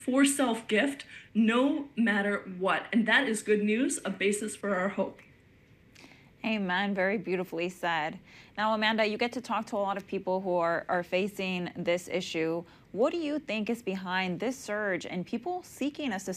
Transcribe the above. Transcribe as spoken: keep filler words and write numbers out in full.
for self-gift, no matter what. And that is good news, a basis for our hope. Amen. Very beautifully said. Now, Amanda, you get to talk to a lot of people who are, are facing this issue. What do you think is behind this surge and people seeking a